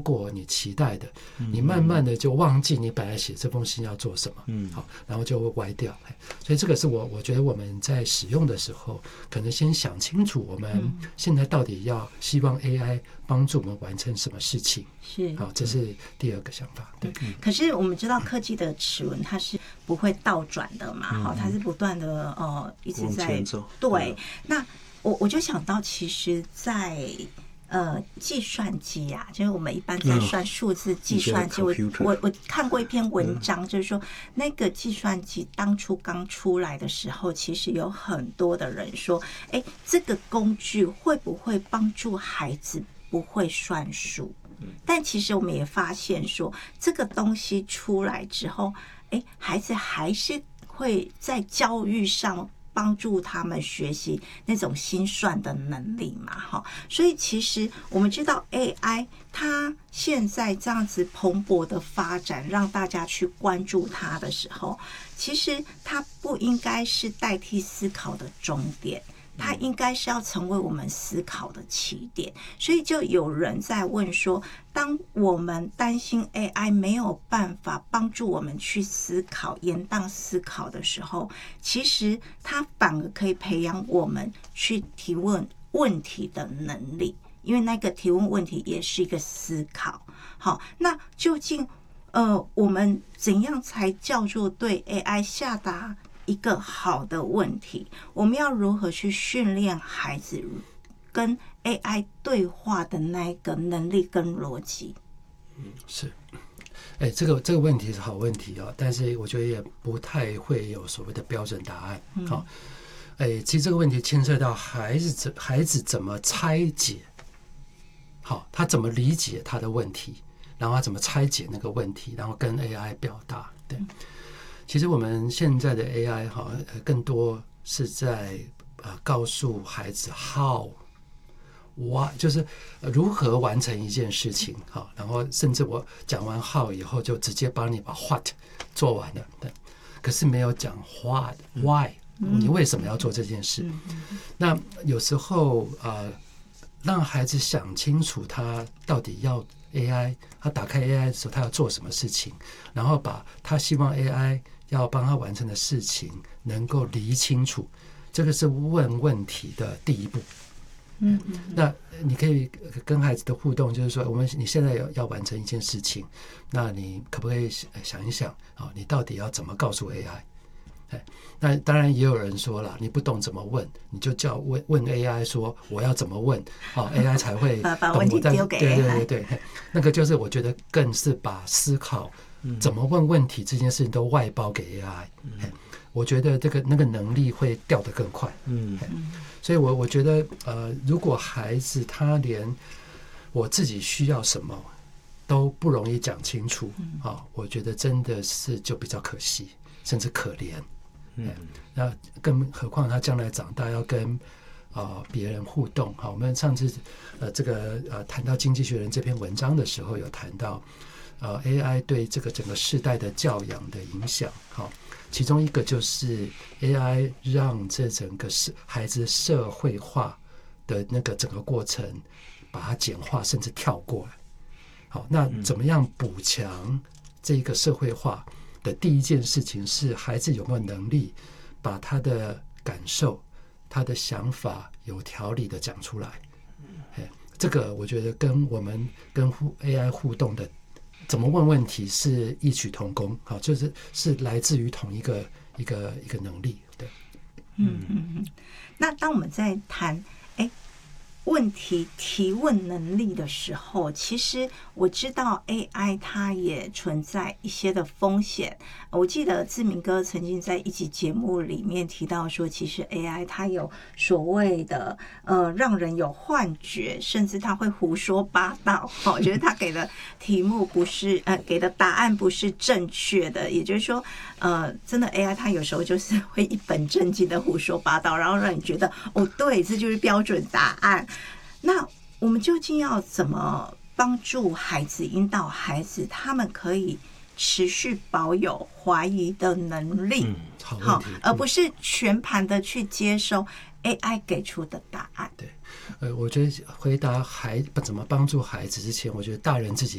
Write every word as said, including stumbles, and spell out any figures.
过你期待的，嗯、你慢慢的就忘记你本来写这封信要做什么， 嗯， 好，然后就会歪掉。所以这个是我我觉得我们在使用的时候，可能先想清楚我们现在到底要希望 A I 帮助我们完成什么事情。 是， 好，这是第二个想法。对， 嗯、可是我们知道科技的齿轮它是不会倒转的嘛，好、嗯，它是不断的呃一直在对。那我我就想到，其实在，呃计算机啊，就是我们一般在算数字计算机。嗯、我我我看过一篇文章，就是说那个计算机当初刚出来的时候，其实有很多的人说，哎，这个工具会不会帮助孩子不会算数？但其实我们也发现说，这个东西出来之后，哎，孩子还是会在教育上帮助他们学习那种心算的能力嘛，哈。所以其实我们知道 A I 它现在这样子蓬勃的发展，让大家去关注它的时候，其实它不应该是代替思考的终点。它应该是要成为我们思考的起点，所以就有人在问说，当我们担心 A I 没有办法帮助我们去思考、延宕思考的时候，其实它反而可以培养我们去提问问题的能力，因为那个提问问题也是一个思考。好，那究竟呃，我们怎样才叫做对 A I 下达一个好的问题？我们要如何去训练孩子跟 A I 对话的那个能力跟逻辑？ 嗯，是，哎，这个这个问题是好问题哦，但是我觉得也不太会有所谓的标准答案。好、嗯，哎，其实这个问题牵涉到孩子孩子怎么拆解，好，他怎么理解他的问题，然后他怎么拆解那个问题，然后跟 A I 表达，对。其实我们现在的 A I 哈，更多是在呃告诉孩子 how what， 就是如何完成一件事情哈，然后甚至我讲完 how 以后，就直接帮你把 what 做完了，对，可是没有讲 what why， 你为什么要做这件事？那有时候呃，让孩子想清楚他到底要 A I， 他打开 A I 的时候他要做什么事情，然后把他希望 A I要帮他完成的事情能够理清楚，这个是问问题的第一步。嗯，那你可以跟孩子的互动就是说，我们你现在要要完成一件事情，那你可不可以想一想啊，你到底要怎么告诉 A I？ 哎，那当然也有人说了，你不懂怎么问，你就叫问问 A I 说我要怎么问，啊 ，A I 才会懂我。 把问题丢给 A I。 对对对对，那个就是我觉得更是把思考怎么问问题这件事情都外包给 A I，嗯、我觉得这个那个能力会掉得更快。嗯，所以我我觉得呃，如果孩子他连我自己需要什么都不容易讲清楚啊、哦，我觉得真的是就比较可惜，甚至可怜。嗯，那更何况他将来长大要跟啊别、呃、人互动。好，我们上次呃这个呃谈到《经济学人》这篇文章的时候，有谈到。呃 ，A I 对这个整个世代的教养的影响，好，其中一个就是 A I 让这整个社孩子社会化的那个整个过程，把它简化甚至跳过来。好，那怎么样补强这个社会化的第一件事情是孩子有没有能力把他的感受、他的想法有条理的讲出来？这个我觉得跟我们跟 A I 互动的。怎么问问题是异曲同工，好，就是是来自于同一个一个一个能力，对， 嗯嗯嗯。那当我们在谈哎问题提问能力的时候，其实我知道 A I 它也存在一些的风险。我记得志明哥曾经在一集节目里面提到说，其实 A I 它有所谓的呃让人有幻觉，甚至它会胡说八道。哦，我觉得他给的题目不是呃给的答案不是正确的，也就是说呃真的 A I 它有时候就是会一本正经的胡说八道，然后让你觉得哦对，这就是标准答案。那我们究竟要怎么帮助孩子，引导孩子，他们可以持续保有怀疑的能力， 嗯、好问题， 而不是全盘的去接收 A I 给出的答案。 对，呃，我觉得回答孩怎么帮助孩子之前，我觉得大人自己